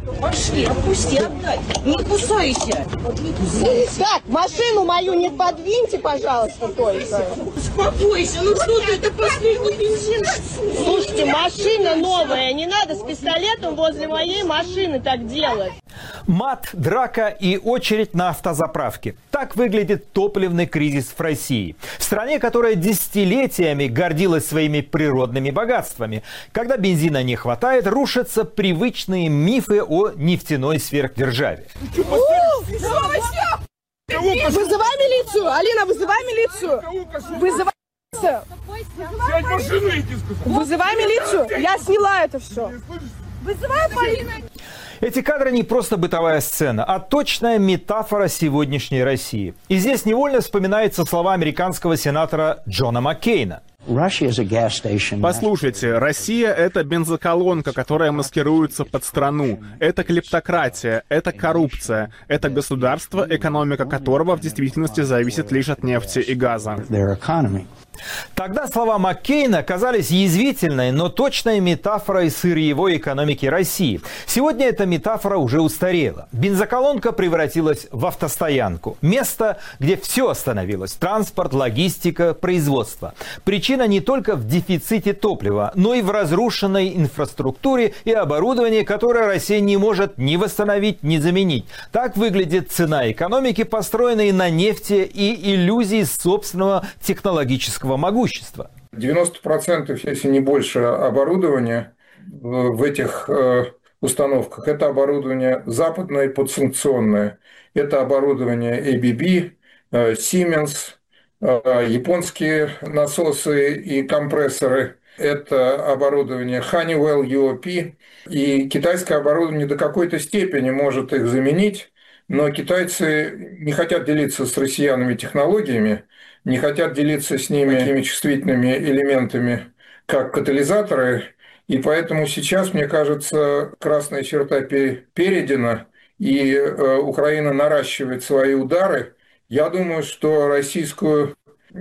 Пошли, отпусти, отдай. Не кусайся. Так, машину мою не подвиньте, пожалуйста, только. Успокойся, ну что ты, это последний бензин. Слушайте, машина новая, не надо с пистолетом возле моей машины так делать. Мат, драка и очередь на автозаправке. Так выглядит топливный кризис в России. В стране, которая десятилетиями гордилась своими природными богатствами. Когда бензина не хватает, рушатся привычные мифы о нефтяной сверхдержаве. Вызывай милицию! Алина, вызывай милицию! Вызывай милицию! Вызывай милицию! Я сняла это все! Вызывай полицию! Эти кадры не просто бытовая сцена, а точная метафора сегодняшней России. И здесь невольно вспоминаются слова американского сенатора Джона Маккейна. Послушайте, Россия — это бензоколонка, которая маскируется под страну. Это клептократия, это коррупция, это государство, экономика которого в действительности зависит лишь от нефти и газа. Тогда слова Маккейна казались язвительной, но точной метафорой сырьевой экономики России. Сегодня эта метафора уже устарела. Бензоколонка превратилась в автостоянку. Место, где все остановилось. Транспорт, логистика, производство. Причина не только в дефиците топлива, но и в разрушенной инфраструктуре и оборудовании, которое Россия не может ни восстановить, ни заменить. Так выглядит цена экономики, построенной на нефти и иллюзии собственного технологического могущества. 90%, если не больше, оборудования в этих установках – это оборудование западное и подсанкционное. Это оборудование ABB, Siemens, японские насосы и компрессоры. Это оборудование Honeywell, UOP. И китайское оборудование до какой-то степени может их заменить, но китайцы не хотят делиться с россиянами технологиями, не хотят делиться с ними такими чувствительными элементами, как катализаторы, и поэтому сейчас, мне кажется, красная черта перейдена, и Украина наращивает свои удары. Я думаю, что российскую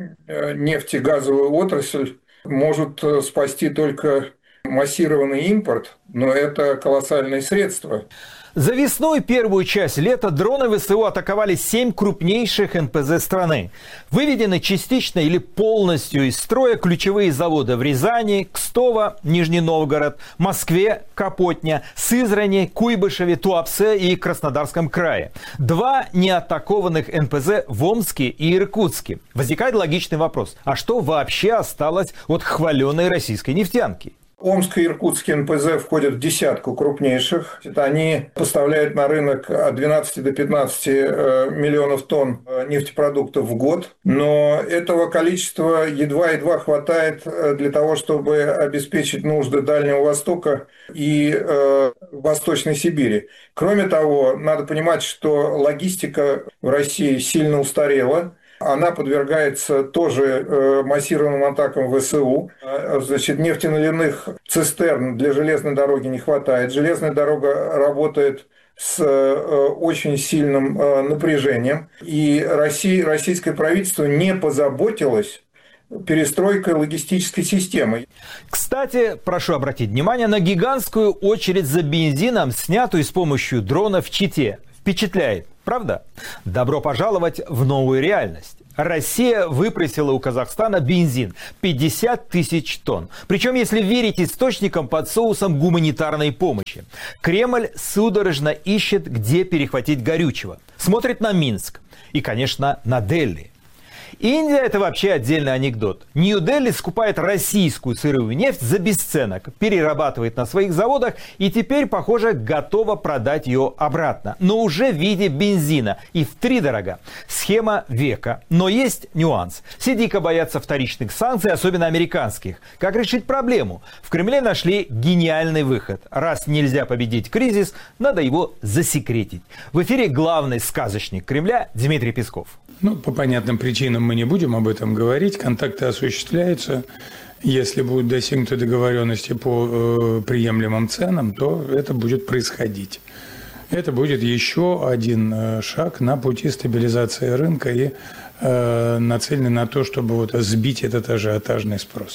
нефтегазовую отрасль может спасти только массированный импорт, но это колоссальные средства. За весну и первую часть лета дроны ВСУ атаковали 7 крупнейших НПЗ страны. Выведены частично или полностью из строя ключевые заводы в Рязани, Кстово, Нижний Новгород, Москве, Капотня, Сызрани, Куйбышеве, Туапсе и Краснодарском крае. 2 неатакованных НПЗ в Омске и Иркутске. Возникает логичный вопрос. А что вообще осталось от хваленой российской нефтянки? Омск и Иркутский НПЗ входят в десятку крупнейших. Они поставляют на рынок от 12 до 15 миллионов тонн нефтепродуктов в год. Но этого количества едва-едва хватает для того, чтобы обеспечить нужды Дальнего Востока и Восточной Сибири. Кроме того, надо понимать, что логистика в России сильно устарела. Она подвергается тоже массированным атакам ВСУ. Значит, нефтеналивных цистерн для железной дороги не хватает. Железная дорога работает с очень сильным напряжением. И российское правительство не позаботилось перестройкой логистической системы. Кстати, прошу обратить внимание на гигантскую очередь за бензином, снятую с помощью дрона в Чите. Впечатляет, правда? Добро пожаловать в новую реальность. Россия выпросила у Казахстана бензин 50 тысяч тонн. Причем, если верить источникам, под соусом гуманитарной помощи. Кремль судорожно ищет, где перехватить горючего. Смотрит на Минск и, конечно, на Дели. Индия – это вообще отдельный анекдот. Нью-Дели скупает российскую сырую нефть за бесценок, перерабатывает на своих заводах и теперь, похоже, готова продать ее обратно. Но уже в виде бензина и втридорога. Схема века. Но есть нюанс. Все дико боятся вторичных санкций, особенно американских. Как решить проблему? В Кремле нашли гениальный выход. Раз нельзя победить кризис, надо его засекретить. В эфире главный сказочник Кремля Дмитрий Песков. По понятным причинам мы не будем об этом говорить. Контакты осуществляются. Если будут достигнуты договоренности по приемлемым ценам, то это будет происходить. Это будет еще один шаг на пути стабилизации рынка и нацеленный на то, чтобы сбить этот ажиотажный спрос.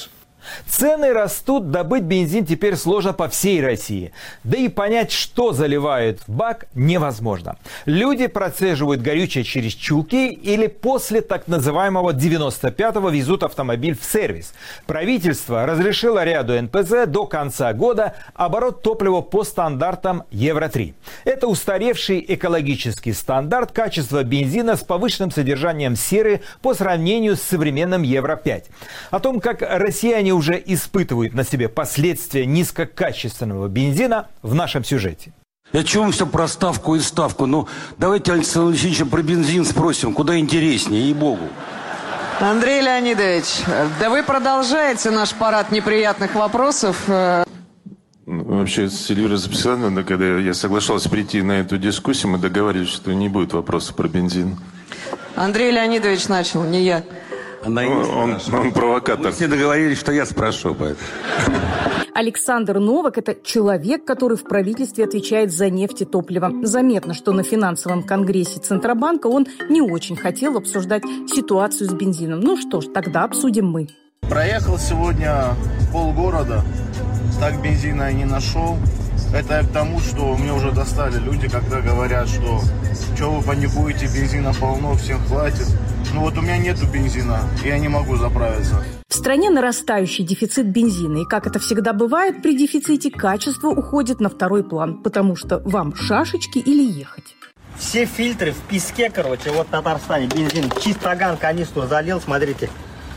Цены растут, добыть бензин теперь сложно по всей России. Да и понять, что заливают в бак, невозможно. Люди процеживают горючее через чулки или после так называемого 95-го везут автомобиль в сервис. Правительство разрешило ряду НПЗ до конца года оборот топлива по стандартам Евро-3. Это устаревший экологический стандарт качества бензина с повышенным содержанием серы по сравнению с современным Евро-5. О том, как россияне уже испытывают на себе последствия низкокачественного бензина, в нашем сюжете. Я чего вам все про ставку и ставку? Ну, давайте Александра Алексеевича про бензин спросим, куда интереснее, ей-богу. Андрей Леонидович, да вы продолжаете наш парад неприятных вопросов. Вообще, с Эльвирой Записановной, когда я соглашался прийти на эту дискуссию, мы договаривались, что не будет вопросов про бензин. Андрей Леонидович начал, не я. Он провокатор. Мы все договорились, что я спрошу, поэтому. Александр Новак – это человек, который в правительстве отвечает за нефть и топливо. Заметно, что на финансовом конгрессе Центробанка он не очень хотел обсуждать ситуацию с бензином. Ну что ж, тогда обсудим мы. Проехал сегодня полгорода, так бензина и не нашел. Это к тому, что мне уже достали люди, когда говорят, что вы паникуете, бензина полно, всем хватит. Ну вот у меня нету бензина, и я не могу заправиться. В стране нарастающий дефицит бензина. И как это всегда бывает, при дефиците качество уходит на второй план. Потому что вам шашечки или ехать. Все фильтры в песке, короче. Вот в Татарстане бензин. Чистоган канистру залил, смотрите.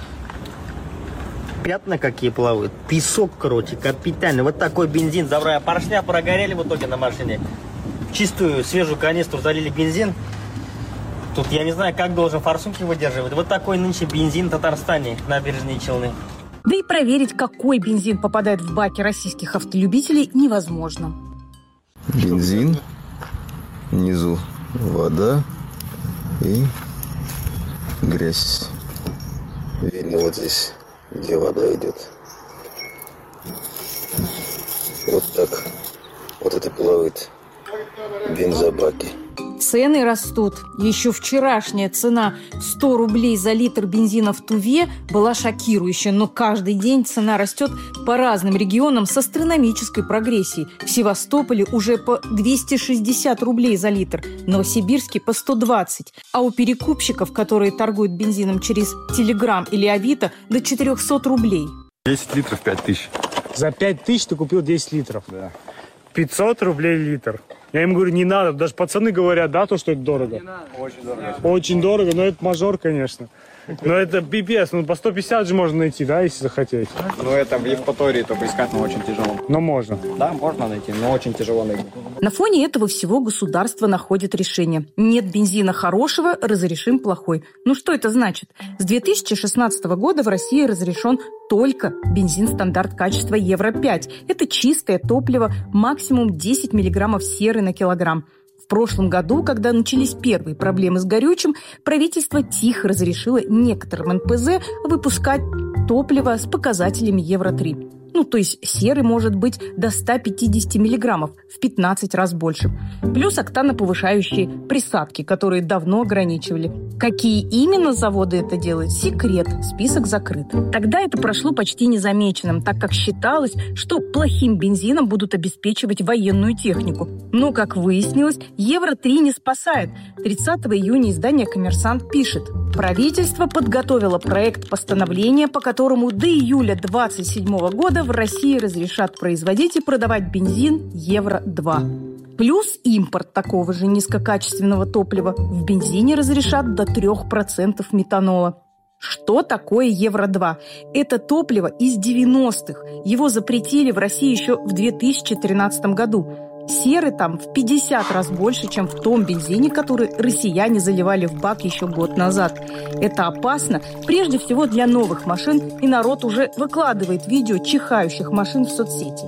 Пятна какие плавают. Песок, короче, капитальный. Вот такой бензин. Забрали поршня, прогорели в итоге на машине. Чистую, свежую канистру залили бензин. Тут я не знаю, как должен форсунки выдерживать. Вот такой нынче бензин в Татарстане, набережные Челны. Да и проверить, какой бензин попадает в баки российских автолюбителей, невозможно. Бензин, внизу вода и грязь. Видно вот здесь, где вода идет. Вот так. Вот это плавает бензобаки. Цены растут. Еще вчерашняя цена 100 рублей за литр бензина в Туве была шокирующая, но каждый день цена растет по разным регионам с астрономической прогрессией. В Севастополе уже по 260 рублей за литр, в Новосибирске по 120. А у перекупщиков, которые торгуют бензином через Телеграм или Авито, до 400 рублей. 10 литров 5000. За 5000 ты купил 10 литров? Да. 500 рублей литр. Я им говорю, не надо. Даже пацаны говорят, да, то, что это дорого. Очень дорого. Очень дорого, но это мажор, конечно. Но это пипец. Ну, по 150 же можно найти, да, если захотеть. Ну, это в Евпатории только искать, но очень тяжело. Но можно. Да, можно найти, но очень тяжело найти. На фоне этого всего государство находит решение. Нет бензина хорошего, разрешим плохой. Ну, что это значит? С 2016 года в России разрешен только бензин стандарт качества Евро-5. Это чистое топливо, максимум 10 миллиграммов серы на килограмм. В прошлом году, когда начались первые проблемы с горючим, правительство тихо разрешило некоторым НПЗ выпускать топливо с показателями Евро-3. Ну, то есть серы может быть до 150 миллиграммов, в 15 раз больше. Плюс октаноповышающие присадки, которые давно ограничивали. Какие именно заводы это делают – секрет, список закрыт. Тогда это прошло почти незамеченным, так как считалось, что плохим бензином будут обеспечивать военную технику. Но, как выяснилось, Евро-3 не спасает. 30 июня издание «Коммерсант» пишет: правительство подготовило проект постановления, по которому до июля 2027 года в России разрешат производить и продавать бензин Евро-2. Плюс импорт такого же низкокачественного топлива в бензине разрешат до 3% метанола. Что такое Евро-2? Это топливо из 90-х. Его запретили в России еще в 2013 году. Серы там в 50 раз больше, чем в том бензине, который россияне заливали в бак еще год назад. Это опасно, прежде всего для новых машин, и народ уже выкладывает видео чихающих машин в соцсети.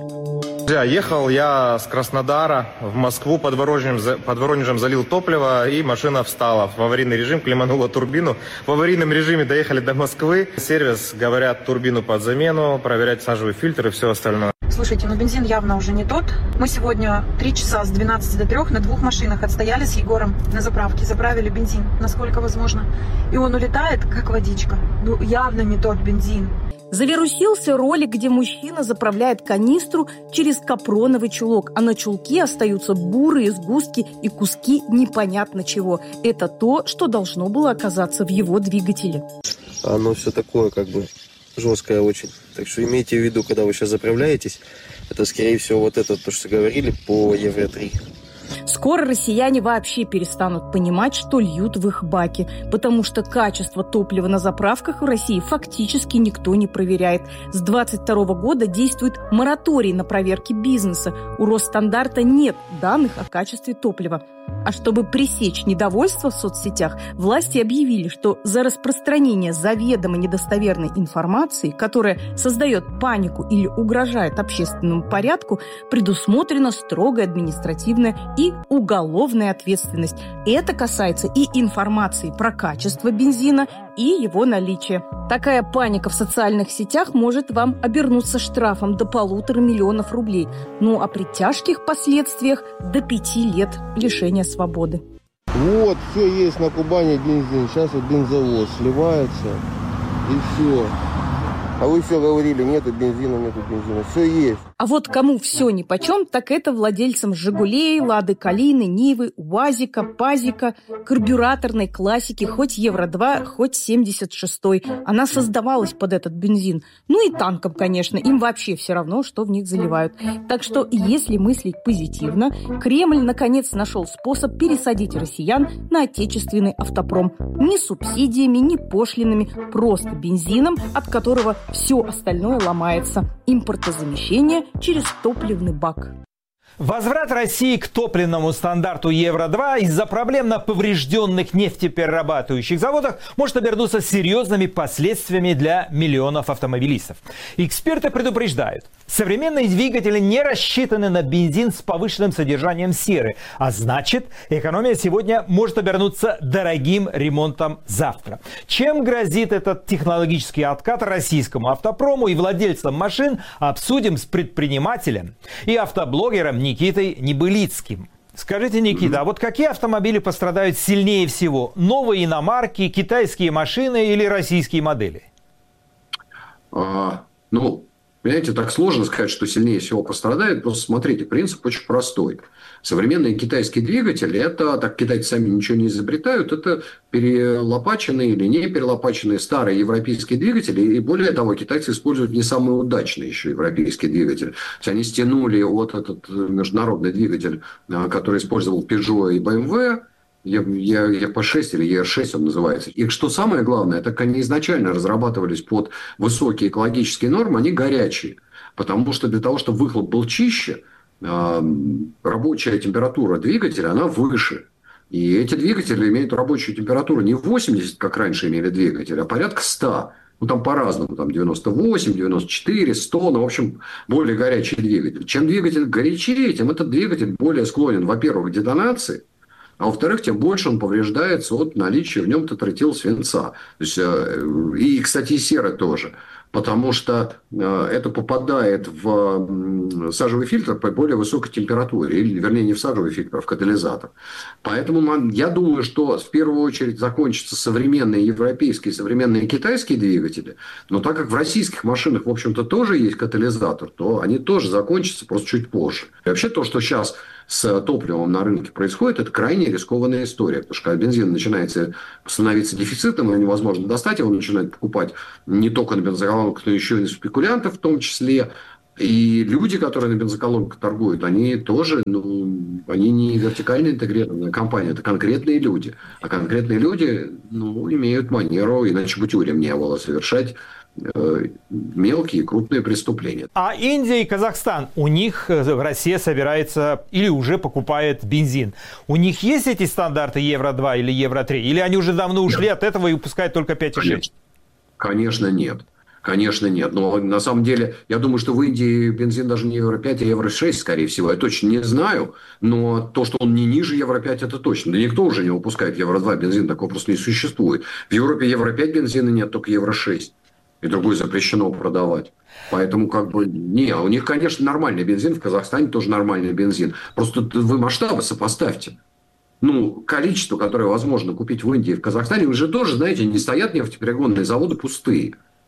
Ехал я с Краснодара в Москву, под Воронежем залил топливо, и машина встала в аварийный режим, клеманула турбину. В аварийном режиме доехали до Москвы. Сервис, говорят, турбину под замену, проверять сажевый фильтр и все остальное. Слушайте, ну бензин явно уже не тот. Мы сегодня 3 часа с 12 до 3 на 2 машинах отстояли с Егором на заправке, заправили бензин, насколько возможно. И он улетает, как водичка. Ну, явно не тот бензин. Завирусился ролик, где мужчина заправляет канистру через капроновый чулок, а на чулке остаются бурые сгустки и куски непонятно чего. Это то, что должно было оказаться в его двигателе. Оно все такое как бы жесткое очень. Так что имейте в виду, когда вы сейчас заправляетесь, это, скорее всего, вот это, то, что говорили, по Евро-3. Скоро россияне вообще перестанут понимать, что льют в их баки, потому что качество топлива на заправках в России фактически никто не проверяет. С 2022 года действует мораторий на проверки бизнеса. У Росстандарта нет данных о качестве топлива. А чтобы пресечь недовольство в соцсетях, власти объявили, что за распространение заведомо недостоверной информации, которая создает панику или угрожает общественному порядку, предусмотрена строгая административная и уголовная ответственность. Это касается и информации про качество бензина, и его наличие. Такая паника в социальных сетях может вам обернуться штрафом до 1,5 миллиона рублей. Ну а при тяжких последствиях до 5 лет лишения свободы. Вот, все есть на Кубани бензин. Сейчас вот бензовоз сливается и все. А вы все говорили, нету бензина. Все есть. А вот кому все нипочем, так это владельцам «Жигулей», «Лады Калины», «Нивы», «УАЗика», «Пазика», карбюраторной классики, хоть Евро-2, хоть 76-й. Она создавалась под этот бензин. Ну и танкам, конечно, им вообще все равно, что в них заливают. Так что, если мыслить позитивно, Кремль наконец нашел способ пересадить россиян на отечественный автопром. Ни субсидиями, ни пошлинами, просто бензином, от которого все остальное ломается. Импортозамещение через топливный бак. Возврат России к топливному стандарту Евро-2 из-за проблем на поврежденных нефтеперерабатывающих заводах может обернуться серьезными последствиями для миллионов автомобилистов. Эксперты предупреждают, современные двигатели не рассчитаны на бензин с повышенным содержанием серы, а значит, экономия сегодня может обернуться дорогим ремонтом завтра. Чем грозит этот технологический откат российскому автопрому и владельцам машин, обсудим с предпринимателем и автоблогером Никитой Небылицким. Скажите, Никита, а вот какие автомобили пострадают сильнее всего? Новые иномарки, китайские машины или российские модели? Понимаете, так сложно сказать, что сильнее всего пострадает. Просто смотрите, принцип очень простой. Современные китайские двигатели, это, так китайцы сами ничего не изобретают, это перелопаченные или не перелопаченные старые европейские двигатели. И более того, китайцы используют не самые удачные еще европейские двигатели. То есть они стянули вот этот международный двигатель, который использовал Peugeot и BMW, EP6 или ER6 он называется. И что самое главное, так как они изначально разрабатывались под высокие экологические нормы, они горячие. Потому что для того, чтобы выхлоп был чище, рабочая температура двигателя, она выше. И эти двигатели имеют рабочую температуру не 80, как раньше имели двигатели, а порядка 100. Ну, там по-разному, там 98, 94, 100, ну, в общем, более горячий двигатель. Чем двигатель горячее, тем этот двигатель более склонен, во-первых, к детонации, а во-вторых, тем больше он повреждается от наличия в нем тетрэтилсвинца. То есть, и, кстати, и серы тоже. Потому что это попадает в сажевый фильтр по более высокой температуре. Или, вернее, не в сажевый фильтр, а в катализатор. Поэтому я думаю, что в первую очередь закончатся современные европейские, современные китайские двигатели. Но так как в российских машинах, в общем-то, тоже есть катализатор, то они тоже закончатся, просто чуть позже. И вообще то, что сейчас с топливом на рынке происходит, это крайне рискованная история. Потому что когда бензин начинает становиться дефицитом, и невозможно достать, его начинают покупать не только на бензоколонках, но еще и на спекулянтов в том числе. И люди, которые на бензоколонках торгуют, они тоже, они не вертикально интегрированная компания, это конкретные люди. А конкретные люди, имеют манеру, иначе бы тюрем не было, совершать мелкие и крупные преступления. А Индия и Казахстан, у них Россия собирается или уже покупает бензин. У них есть эти стандарты Евро-2 или Евро-3? Или они уже давно ушли от этого и выпускают только 5,6? Конечно, нет. Конечно, нет. Но на самом деле, я думаю, что в Индии бензин даже не Евро-5, а Евро-6, скорее всего. Я точно не знаю. Но то, что он не ниже Евро-5, это точно. Да никто уже не выпускает Евро-2 бензин. Такого просто не существует. В Европе Евро-5 бензина нет, только Евро-6. И другой запрещено продавать. Поэтому у них, конечно, нормальный бензин. В Казахстане тоже нормальный бензин. Просто вы масштабы сопоставьте. Количество, которое возможно купить в Индии и в Казахстане, вы же тоже, знаете, не стоят нефтеперегонные заводы пустые.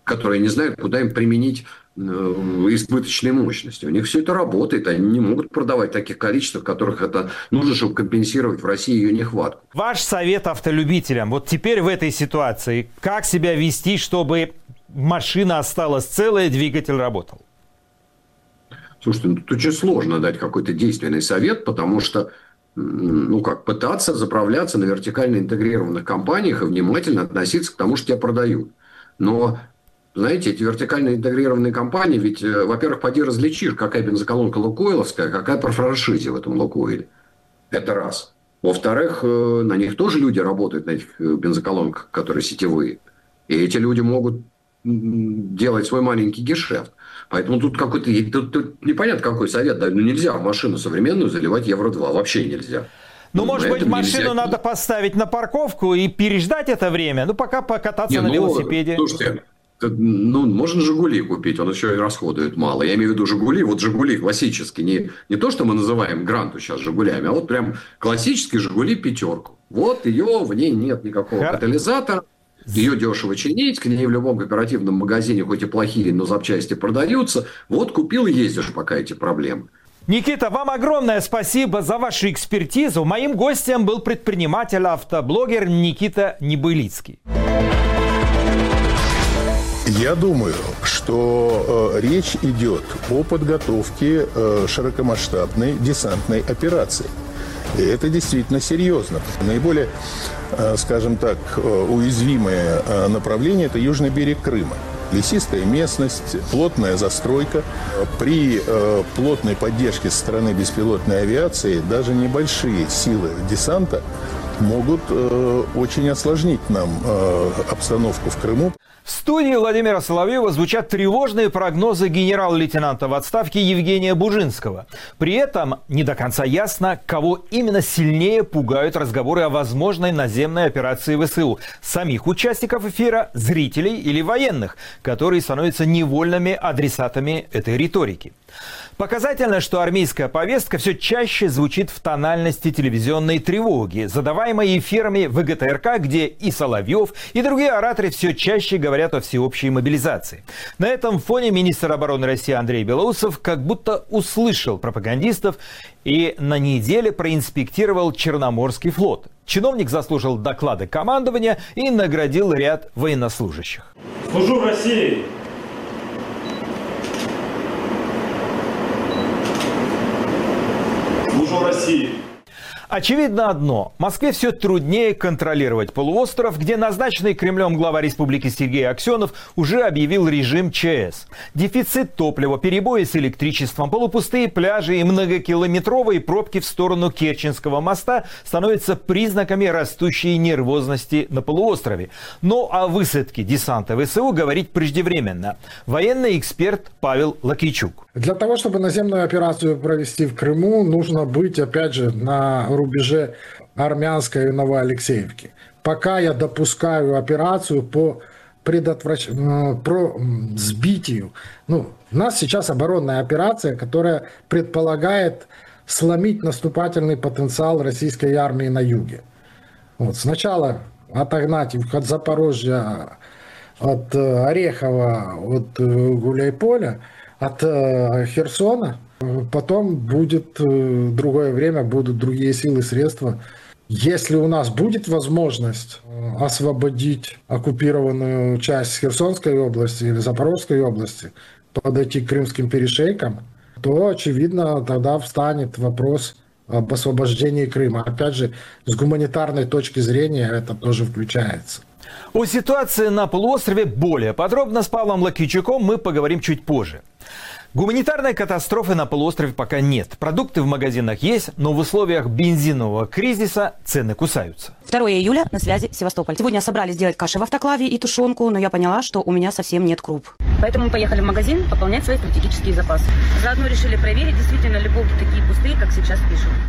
которые не знают, куда им применить избыточные мощности. У них все это работает, они не могут продавать в таких количествах, которых это нужно, чтобы компенсировать в России ее нехватку. Ваш совет автолюбителям, вот теперь в этой ситуации, как себя вести, чтобы машина осталась целая, двигатель работал? Слушайте, ну, тут очень сложно дать какой-то действенный совет, потому что пытаться заправляться на вертикально интегрированных компаниях и внимательно относиться к тому, что тебя продают. Но, знаете, эти вертикально интегрированные компании, ведь, во-первых, поди различишь, какая бензоколонка лукойловская, какая по франшизе в этом Лукойле. Это раз. Во-вторых, на них тоже люди работают, на этих бензоколонках, которые сетевые. И эти люди могут делать свой маленький гешефт. Поэтому тут тут непонятно, какой совет. Да, нельзя в машину современную заливать Евро-2. Вообще нельзя. Ну, может быть, машину надо поставить на парковку и переждать это время, пока покататься на велосипеде. Слушайте, можно «Жигули» купить, он еще и расходует мало. Я имею в виду «Жигули», вот «Жигули» классический, не то, что мы называем «Гранту» сейчас «Жигулями», а вот прям классический «Жигули» пятерку. Вот ее, в ней нет никакого катализатора. Ее дешево чинить, к ней в любом кооперативном магазине, хоть и плохие, но запчасти продаются. Вот купил и ездишь, пока эти проблемы. Никита, вам огромное спасибо за вашу экспертизу. Моим гостем был предприниматель-автоблогер Никита Небылицкий. Я думаю, что речь идет о подготовке широкомасштабной десантной операции. И это действительно серьезно. Наиболее, скажем так, уязвимое направление – это южный берег Крыма. Лесистая местность, плотная застройка. При плотной поддержке со стороны беспилотной авиации даже небольшие силы десанта могут очень осложнить нам обстановку в Крыму. В студии Владимира Соловьева звучат тревожные прогнозы генерал-лейтенанта в отставке Евгения Бужинского. При этом не до конца ясно, кого именно сильнее пугают разговоры о возможной наземной операции ВСУ. Самих участников эфира, зрителей или военных, которые становятся невольными адресатами этой риторики. Показательно, что армейская повестка все чаще звучит в тональности телевизионной тревоги, задаваемой эфирами ВГТРК, где и Соловьев, и другие ораторы все чаще говорят о всеобщей мобилизации. На этом фоне министр обороны России Андрей Белоусов как будто услышал пропагандистов и на неделе проинспектировал Черноморский флот. Чиновник заслужил доклады командования и наградил ряд военнослужащих. Служу России! России. Очевидно одно. Москве все труднее контролировать полуостров, где назначенный Кремлем глава республики Сергей Аксенов уже объявил режим ЧС. Дефицит топлива, перебои с электричеством, полупустые пляжи и многокилометровые пробки в сторону Керченского моста становятся признаками растущей нервозности на полуострове. Но о высадке десанта ВСУ говорить преждевременно. Военный эксперт Павел Лакейчук. Для того, чтобы наземную операцию провести в Крыму, нужно быть, опять же, на рубеже Армянской и Новоалексеевки. Пока я допускаю операцию по сбитию. У нас сейчас оборонная операция, которая предполагает сломить наступательный потенциал российской армии на юге. Сначала отогнать их от Запорожья, от Орехова, от Гуляйполя, от Херсона. Потом будет другое время, будут другие силы, средства. Если у нас будет возможность освободить оккупированную часть Херсонской области или Запорожской области, подойти к крымским перешейкам, то, очевидно, тогда встанет вопрос об освобождении Крыма. Опять же, с гуманитарной точки зрения это тоже включается. О ситуации на полуострове более подробно с Павлом Лакейчуком мы поговорим чуть позже. Гуманитарной катастрофы на полуострове пока нет. Продукты в магазинах есть, но в условиях бензинового кризиса цены кусаются. 2 июля, на связи Севастополь. Сегодня собрались делать каши в автоклаве и тушенку, но я поняла, что у меня совсем нет круп. Поэтому мы поехали в магазин пополнять свои стратегические запасы. Заодно решили проверить, действительно ли полки такие пустые, как сейчас пишут.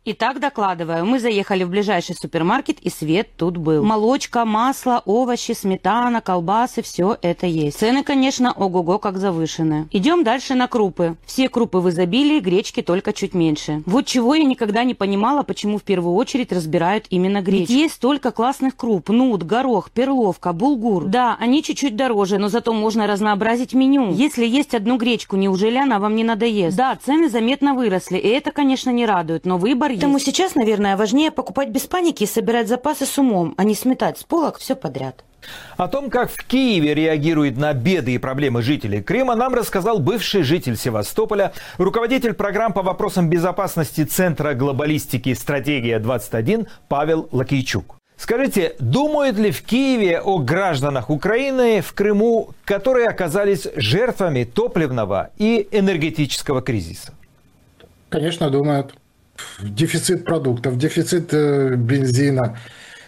Итак, докладываю, мы заехали в ближайший супермаркет, и свет тут был. Молочка, масло, овощи, сметана, колбасы, все это есть. Цены, конечно, ого-го как завышены. Идем дальше на крупы. Все крупы в изобилии, гречки только чуть меньше. Вот чего я никогда не понимала, почему в первую очередь разбирают именно гречку. Ведь есть столько классных круп: нут, горох, перловка, булгур. Да, они чуть-чуть дороже, но зато можно разнообразить меню. Если есть одну гречку, неужели она вам не надоест? Да, цены заметно выросли, и это, конечно, не радует, но выбор есть. Поэтому сейчас, наверное, важнее покупать без паники и собирать запасы с умом, а не сметать с полок все подряд. О том, как в Киеве реагируют на беды и проблемы жителей Крыма, нам рассказал бывший житель Севастополя, руководитель программ по вопросам безопасности Центра глобалистики «Стратегия-21» Павел Лакейчук. Скажите, думают ли в Киеве о гражданах Украины в Крыму, которые оказались жертвами топливного и энергетического кризиса? Конечно, думают. Дефицит продуктов, дефицит бензина,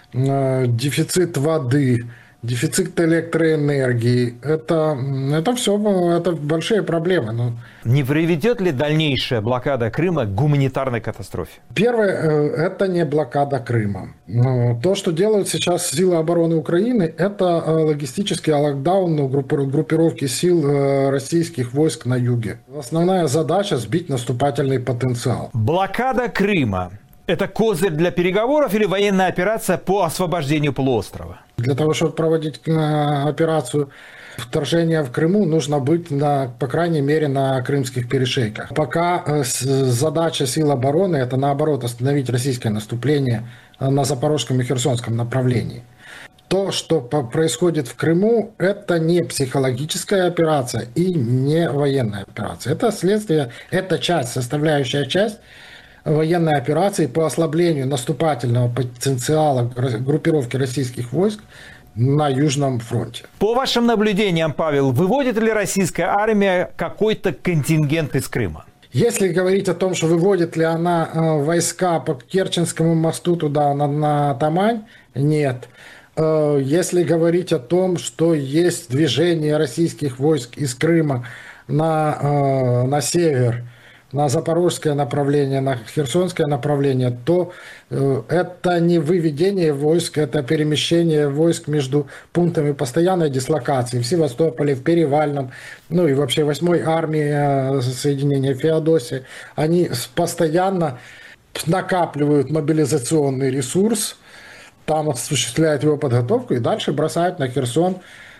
дефицит воды, дефицит электроэнергии. Это все это большие проблемы. Не приведет ли дальнейшая блокада Крыма к гуманитарной катастрофе? Первое, это не блокада Крыма. То, что делают сейчас силы обороны Украины, это логистический локдаун группировки сил российских войск на юге. Основная задача – сбить наступательный потенциал. Блокада Крыма – это козырь для переговоров или военная операция по освобождению полуострова? Для того, чтобы проводить операцию вторжения в Крыму, нужно быть, по крайней мере, на крымских перешейках. Пока задача сил обороны – это, наоборот, остановить российское наступление на Запорожском и Херсонском направлении. То, что происходит в Крыму, это не психологическая операция и не военная операция. Это следствие, это часть, составляющая часть военной операции по ослаблению наступательного потенциала группировки российских войск на Южном фронте. По вашим наблюдениям, Павел, выводит ли российская армия какой-то контингент из Крыма? Если говорить о том, что выводит ли она войска по Керченскому мосту туда, на Тамань, нет. Если говорить о том, что есть движение российских войск из Крыма на север, на запорожское направление, на херсонское направление, то это не выведение войск, это перемещение войск между пунктами постоянной дислокации в Севастополе, в Перевальном, и вообще 8-й армии соединения Феодосии. Они постоянно накапливают мобилизационный ресурс, там осуществляют его подготовку и дальше бросают на Херсон,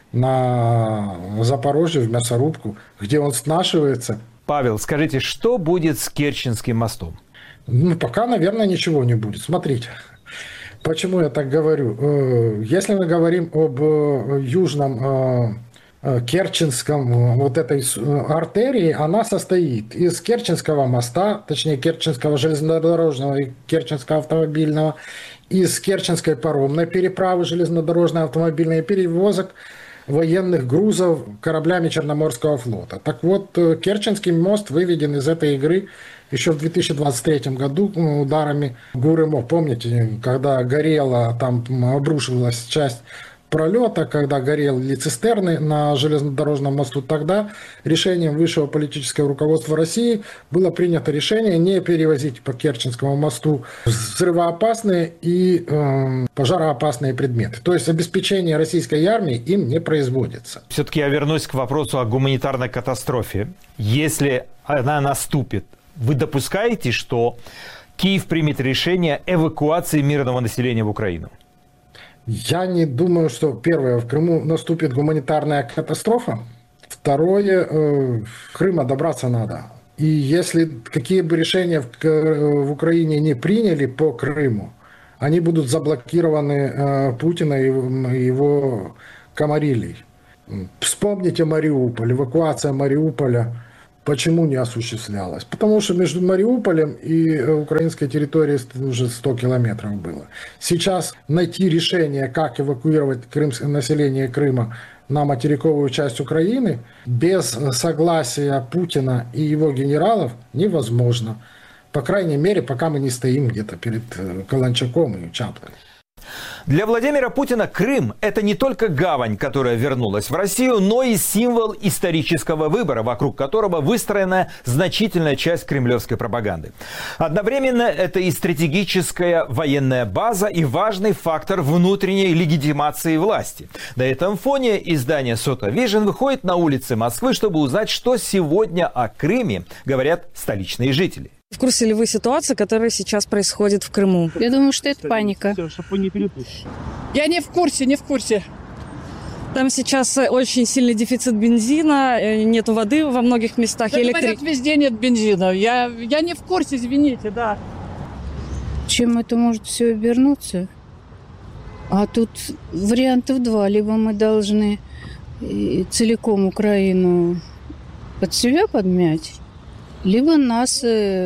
на Запорожье, в мясорубку, где он снашивается. Павел, скажите, что будет с Керченским мостом? Пока, наверное, ничего не будет. Смотрите, почему я так говорю. Если мы говорим об южном Керченском, вот этой артерии, она состоит из Керченского моста, точнее Керченского железнодорожного и Керченского автомобильного, из Керченской паромной переправы железнодорожной автомобильной, перевозок военных грузов кораблями Черноморского флота. Так вот, Керченский мост выведен из этой игры еще в 2023 году ударами ГУРМО. Помните, когда горела, там обрушилась часть пролета, когда горели цистерны на железнодорожном мосту, тогда решением высшего политического руководства России было принято решение не перевозить по Керченскому мосту взрывоопасные и пожароопасные предметы. То есть обеспечение российской армии им не производится. Все-таки я вернусь к вопросу о гуманитарной катастрофе. Если она наступит, вы допускаете, что Киев примет решение эвакуации мирного населения в Украину? Я не думаю, что, первое, в Крыму наступит гуманитарная катастрофа. Второе, в Крыма добраться надо. И если какие бы решения в Украине не приняли по Крыму, они будут заблокированы Путиным и его комарилией. Вспомните Мариуполь, эвакуация Мариуполя. Почему не осуществлялась? Потому что между Мариуполем и украинской территорией уже 100 километров было. Сейчас найти решение, как эвакуировать население Крыма на материковую часть Украины без согласия Путина и его генералов невозможно. По крайней мере, пока мы не стоим где-то перед Каланчаком и Чаплиным. Для Владимира Путина Крым – это не только гавань, которая вернулась в Россию, но и символ исторического выбора, вокруг которого выстроена значительная часть кремлевской пропаганды. Одновременно это и стратегическая военная база, и важный фактор внутренней легитимации власти. На этом фоне издание Soto Vision выходит на улицы Москвы, чтобы узнать, что сегодня о Крыме говорят столичные жители. В курсе ли вы ситуации, которая сейчас происходит в Крыму? Я думаю, что это паника. Я не в курсе. Там сейчас очень сильный дефицит бензина, нет воды во многих местах. Да, говорят, везде нет бензина. Я не в курсе, извините, да. Чем это может все обернуться? А тут вариантов два. Либо мы должны целиком Украину под себя подмять, либо нас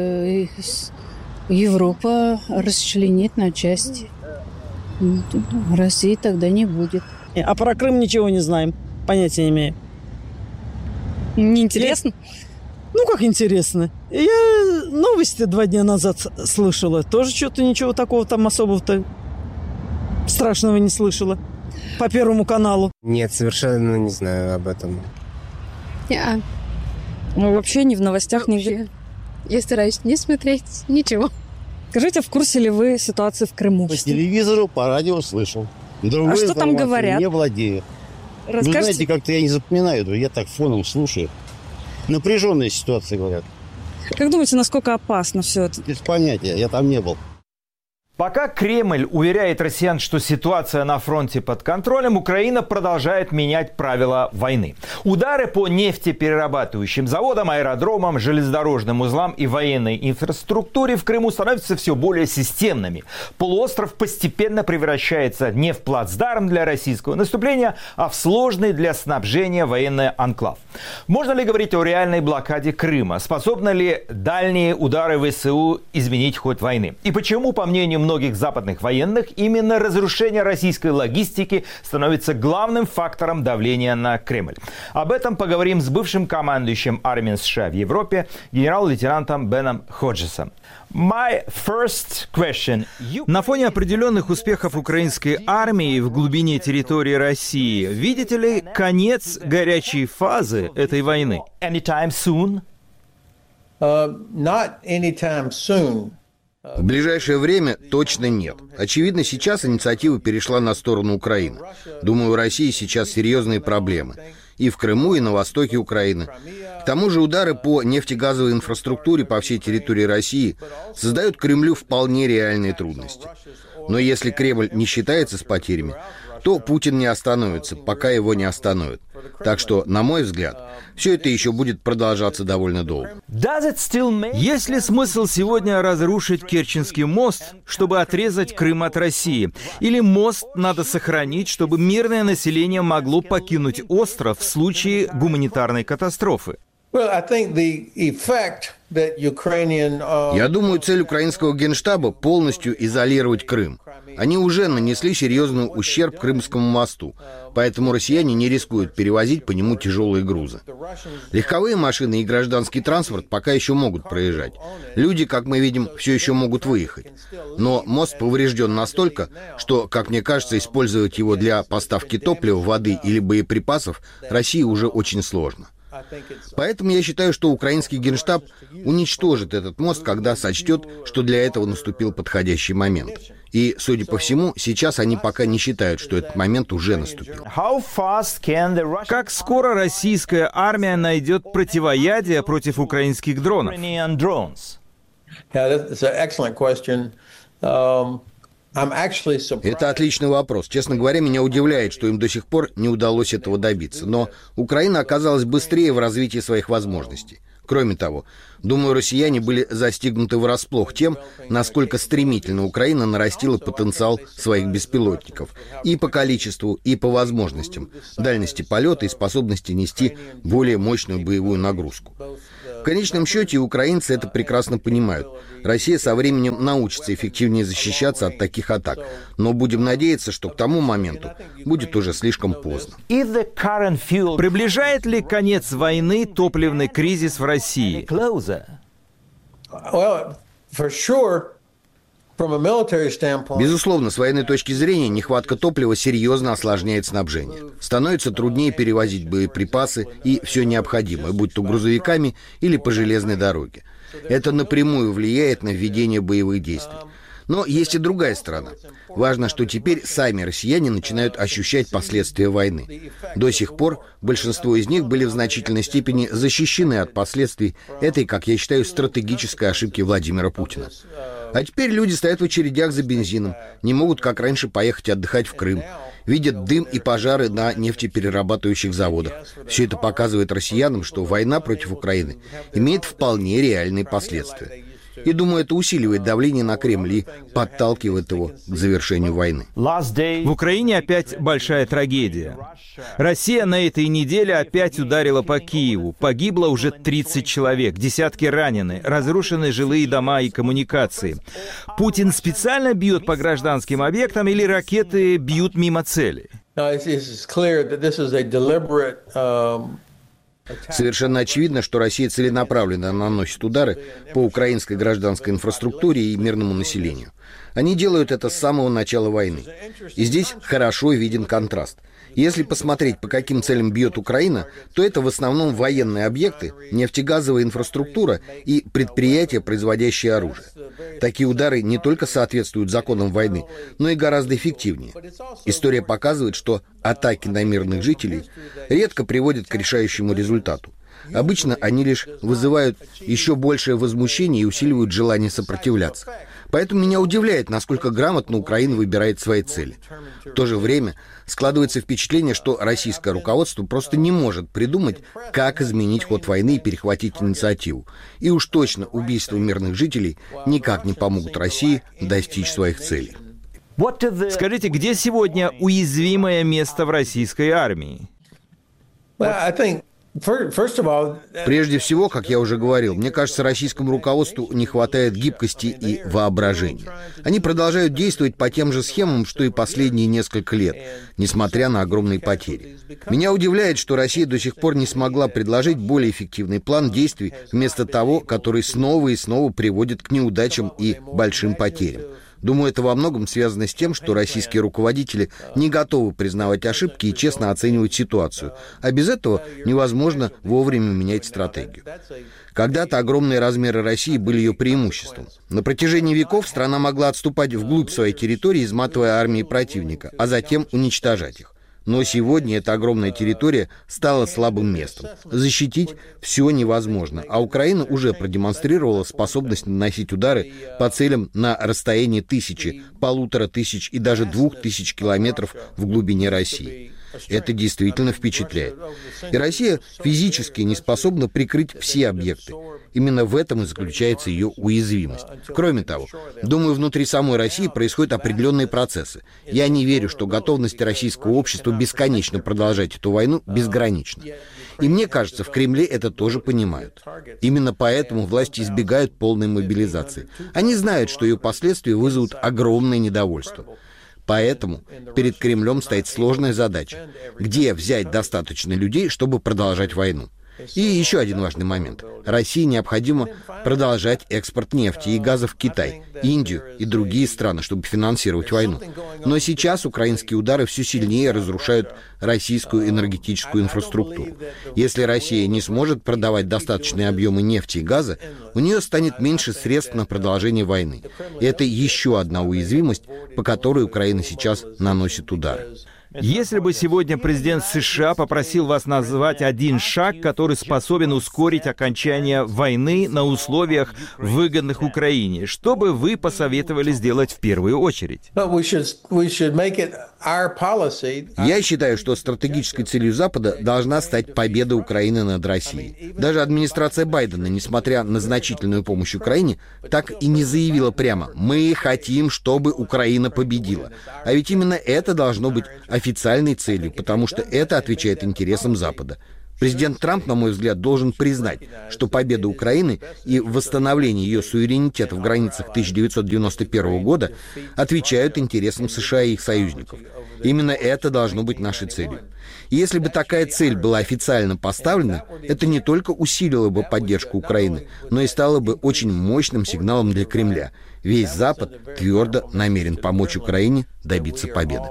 Европа расчленит на части. России тогда не будет. А про Крым ничего не знаем. Понятия не имею. Неинтересно? Ну, как интересно. Я новости 2 дня назад слышала. Тоже что-то ничего такого там особого-то страшного не слышала. По Первому каналу. Нет, совершенно не знаю об этом. Ну, вообще не в новостях, нигде. Я стараюсь не смотреть ничего. Скажите, в курсе ли вы ситуации в Крыму? По телевизору, по радио слышал. А что там говорят? Не владею. Вы знаете, как-то я не запоминаю, я так фоном слушаю. Напряженная ситуация, говорят. Как думаете, насколько опасно все это? Без понятия, я там не был. Пока Кремль уверяет россиян, что ситуация на фронте под контролем, Украина продолжает менять правила войны. Удары по нефтеперерабатывающим заводам, аэродромам, железнодорожным узлам и военной инфраструктуре в Крыму становятся все более системными. Полуостров постепенно превращается не в плацдарм для российского наступления, а в сложный для снабжения военный анклав. Можно ли говорить о реальной блокаде Крыма? Способны ли дальние удары ВСУ изменить ход войны? И почему, по мнению многих западных военных, именно разрушение российской логистики становится главным фактором давления на Кремль? Об этом поговорим с бывшим командующим армией США в Европе, генерал-лейтенантом Беном Ходжесом. My first question. На фоне определенных успехов украинской армии в глубине территории России, видите ли конец горячей фазы этой войны? Anytime soon? Not anytime soon. В ближайшее время точно нет. Очевидно, сейчас инициатива перешла на сторону Украины. Думаю, у России сейчас серьезные проблемы. И в Крыму, и на востоке Украины. К тому же удары по нефтегазовой инфраструктуре по всей территории России создают Кремлю вполне реальные трудности. Но если Кремль не считается с потерями, то Путин не остановится, пока его не остановят. Так что, на мой взгляд, все это еще будет продолжаться довольно долго. Есть ли смысл сегодня разрушить Керченский мост, чтобы отрезать Крым от России? Или мост надо сохранить, чтобы мирное население могло покинуть остров в случае гуманитарной катастрофы? Я думаю, цель украинского генштаба – полностью изолировать Крым. Они уже нанесли серьезный ущерб Крымскому мосту, поэтому россияне не рискуют перевозить по нему тяжелые грузы. Легковые машины и гражданский транспорт пока еще могут проезжать. Люди, как мы видим, все еще могут выехать. Но мост поврежден настолько, что, как мне кажется, использовать его для поставки топлива, воды или боеприпасов России уже очень сложно. Поэтому я считаю, что украинский генштаб уничтожит этот мост, когда сочтет, что для этого наступил подходящий момент. И, судя по всему, сейчас они пока не считают, что этот момент уже наступил. Как скоро российская армия найдет противоядие против украинских дронов? Это отличный вопрос. Честно говоря, меня удивляет, что им до сих пор не удалось этого добиться. Но Украина оказалась быстрее в развитии своих возможностей. Кроме того, думаю, россияне были застигнуты врасплох тем, насколько стремительно Украина нарастила потенциал своих беспилотников и по количеству, и по возможностям, дальности полета и способности нести более мощную боевую нагрузку. В конечном счете, украинцы это прекрасно понимают. Россия со временем научится эффективнее защищаться от таких атак. Но будем надеяться, что к тому моменту будет уже слишком поздно. Приближает ли конец войны топливный кризис в России? Безусловно, с военной точки зрения нехватка топлива серьезно осложняет снабжение. Становится труднее перевозить боеприпасы и все необходимое, будь то грузовиками или по железной дороге. Это напрямую влияет на введение боевых действий. Но есть и другая сторона. Важно, что теперь сами россияне начинают ощущать последствия войны. До сих пор большинство из них были в значительной степени защищены от последствий этой, как я считаю, стратегической ошибки Владимира Путина. А теперь люди стоят в очередях за бензином, не могут, как раньше, поехать отдыхать в Крым, видят дым и пожары на нефтеперерабатывающих заводах. Все это показывает россиянам, что война против Украины имеет вполне реальные последствия. И, думаю, это усиливает давление на Кремль и подталкивает его к завершению войны. В Украине опять большая трагедия. Россия на этой неделе опять ударила по Киеву. Погибло уже 30 человек, десятки ранены, разрушены жилые дома и коммуникации. Путин специально бьет по гражданским объектам или ракеты бьют мимо цели? Совершенно очевидно, что Россия целенаправленно наносит удары по украинской гражданской инфраструктуре и мирному населению. Они делают это с самого начала войны. И здесь хорошо виден контраст. Если посмотреть, по каким целям бьет Украина, то это в основном военные объекты, нефтегазовая инфраструктура и предприятия, производящие оружие. Такие удары не только соответствуют законам войны, но и гораздо эффективнее. История показывает, что атаки на мирных жителей редко приводят к решающему результату. Обычно они лишь вызывают еще большее возмущение и усиливают желание сопротивляться. Поэтому меня удивляет, насколько грамотно Украина выбирает свои цели. В то же время складывается впечатление, что российское руководство просто не может придумать, как изменить ход войны и перехватить инициативу. И уж точно убийства мирных жителей никак не помогут России достичь своих целей. Скажите, где сегодня уязвимое место в российской армии? Прежде всего, как я уже говорил, мне кажется, российскому руководству не хватает гибкости и воображения. Они продолжают действовать по тем же схемам, что и последние несколько лет, несмотря на огромные потери. Меня удивляет, что Россия до сих пор не смогла предложить более эффективный план действий вместо того, который снова и снова приводит к неудачам и большим потерям. Думаю, это во многом связано с тем, что российские руководители не готовы признавать ошибки и честно оценивать ситуацию. А без этого невозможно вовремя менять стратегию. Когда-то огромные размеры России были ее преимуществом. На протяжении веков страна могла отступать вглубь своей территории, изматывая армии противника, а затем уничтожать их. Но сегодня эта огромная территория стала слабым местом. Защитить все невозможно, а Украина уже продемонстрировала способность наносить удары по целям на расстоянии 1000, 1500 и даже 2000 километров в глубине России. Это действительно впечатляет. И Россия физически не способна прикрыть все объекты. Именно в этом и заключается ее уязвимость. Кроме того, думаю, внутри самой России происходят определенные процессы. Я не верю, что готовность российского общества бесконечно продолжать эту войну безгранична. И мне кажется, в Кремле это тоже понимают. Именно поэтому власти избегают полной мобилизации. Они знают, что ее последствия вызовут огромное недовольство. Поэтому перед Кремлем стоит сложная задача. Где взять достаточно людей, чтобы продолжать войну? И еще один важный момент. России необходимо продолжать экспорт нефти и газа в Китай, Индию и другие страны, чтобы финансировать войну. Но сейчас украинские удары все сильнее разрушают российскую энергетическую инфраструктуру. Если Россия не сможет продавать достаточные объемы нефти и газа, у нее станет меньше средств на продолжение войны. И это еще одна уязвимость, по которой Украина сейчас наносит удары. Если бы сегодня президент США попросил вас назвать один шаг, который способен ускорить окончание войны на условиях, выгодных Украине, что бы вы посоветовали сделать в первую очередь? Я считаю, что стратегической целью Запада должна стать победа Украины над Россией. Даже администрация Байдена, несмотря на значительную помощь Украине, так и не заявила прямо: «Мы хотим, чтобы Украина победила». А ведь именно это должно быть официальной целью, потому что это отвечает интересам Запада. Президент Трамп, на мой взгляд, должен признать, что победа Украины и восстановление ее суверенитета в границах 1991 года отвечают интересам США и их союзников. Именно это должно быть нашей целью. И если бы такая цель была официально поставлена, это не только усилило бы поддержку Украины, но и стало бы очень мощным сигналом для Кремля. Весь Запад твердо намерен помочь Украине добиться победы.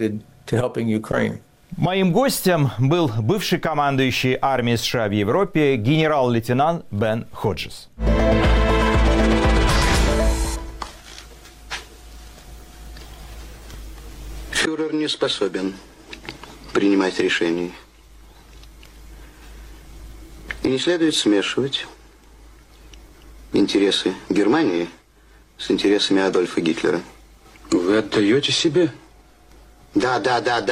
Моим гостем был бывший командующий армией США в Европе генерал-лейтенант Бен Ходжес. Фюрер не способен принимать решений. И не следует смешивать интересы Германии с интересами Адольфа Гитлера. Вы отдаете себе? Да.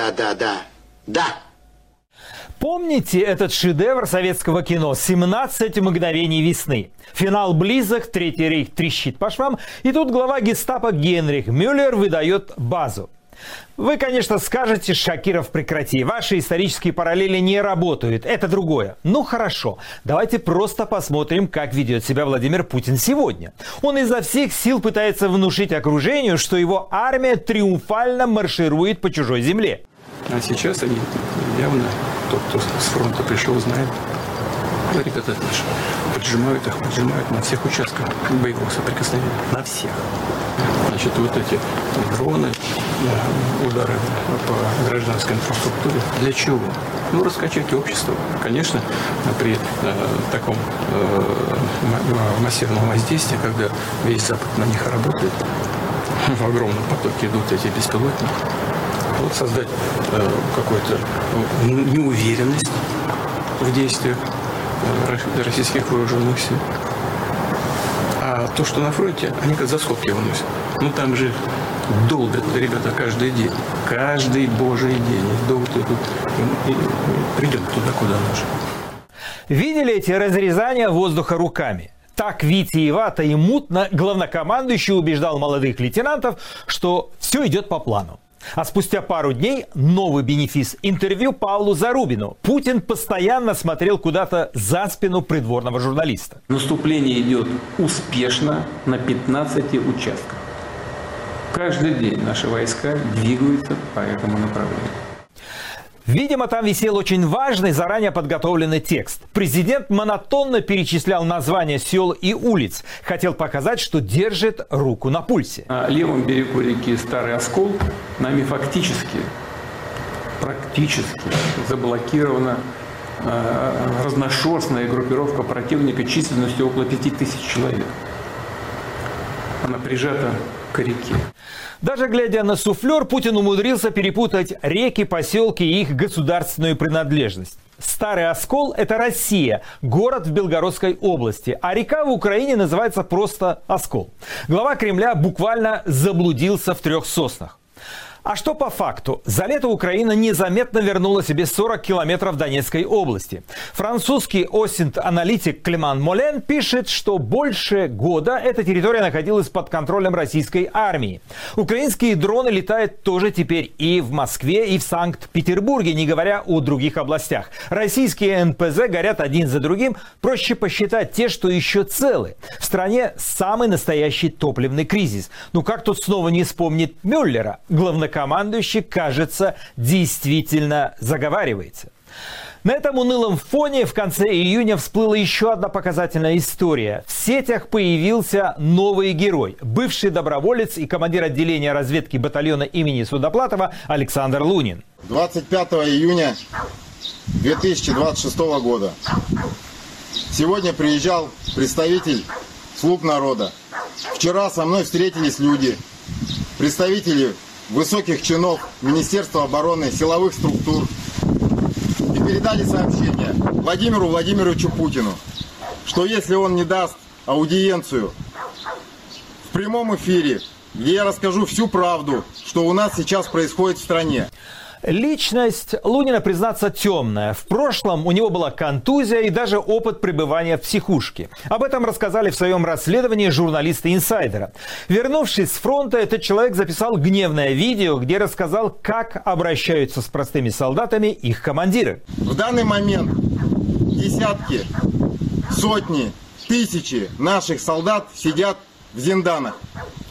Помните этот шедевр советского кино «17 мгновений весны»? Финал близок, Третий рейх трещит по швам, и тут глава гестапо Генрих Мюллер выдает базу. Вы, конечно, скажете: Шакиров, прекрати, ваши исторические параллели не работают, это другое. Ну хорошо, давайте просто посмотрим, как ведет себя Владимир Путин сегодня. Он изо всех сил пытается внушить окружению, что его армия триумфально марширует по чужой земле. А сейчас они явно, тот, кто с фронта пришел, знает, ребята наши поджимают на всех участках боевого соприкосновения, на всех. Значит, вот эти дроны, удары по гражданской инфраструктуре. Для чего? Ну, раскачать общество. Конечно, при таком массивном воздействии, когда весь Запад на них работает, в огромном потоке идут эти беспилотники, вот создать какую-то неуверенность в действиях российских вооруженных сил. А то, что на фронте, они как заскоки выносят. Ну там же долбят ребята каждый день. Каждый божий день. Долбят и придем туда, куда нужно. Видели эти разрезания воздуха руками? Так витиевато и мутно главнокомандующий убеждал молодых лейтенантов, что все идет по плану. А спустя пару дней новый бенефис – интервью Павлу Зарубину. Путин постоянно смотрел куда-то за спину придворного журналиста. Наступление идет успешно на 15 участках. Каждый день наши войска двигаются по этому направлению. Видимо, там висел очень важный, заранее подготовленный текст. Президент монотонно перечислял названия сел и улиц. Хотел показать, что держит руку на пульсе. На левом берегу реки Старый Оскол нами практически заблокирована разношерстная группировка противника численностью около 5000 человек. Она прижата к реке. Даже глядя на суфлер, Путин умудрился перепутать реки, поселки и их государственную принадлежность. Старый Оскол – это Россия, город в Белгородской области, а река в Украине называется просто Оскол. Глава Кремля буквально заблудился в 3 соснах. А что по факту? За лето Украина незаметно вернула себе 40 километров Донецкой области. Французский осинт-аналитик Клеман Молен пишет, что больше года эта территория находилась под контролем российской армии. Украинские дроны летают тоже теперь и в Москве, и в Санкт-Петербурге, не говоря о других областях. Российские НПЗ горят один за другим. Проще посчитать те, что еще целы. В стране самый настоящий топливный кризис. Ну как тут снова не вспомнить Мюллера? Главнокомандующий, кажется, действительно заговаривается. На этом унылом фоне в конце июня всплыла еще одна показательная история. В сетях появился новый герой. Бывший доброволец и командир отделения разведки батальона имени Судоплатова Александр Лунин. 25 июня 2026 года. Сегодня приезжал представитель «Слуг народа». Вчера со мной встретились люди, представители высоких чинов Министерства обороны, силовых структур, и передали сообщение Владимиру Владимировичу Путину, что если он не даст аудиенцию в прямом эфире, где я расскажу всю правду, что у нас сейчас происходит в стране. Личность Лунина, признаться, темная. В прошлом у него была контузия и даже опыт пребывания в психушке. Об этом рассказали в своем расследовании журналисты «Инсайдера». Вернувшись с фронта, этот человек записал гневное видео, где рассказал, как обращаются с простыми солдатами их командиры. В данный момент десятки, сотни, тысячи наших солдат сидят в зинданах.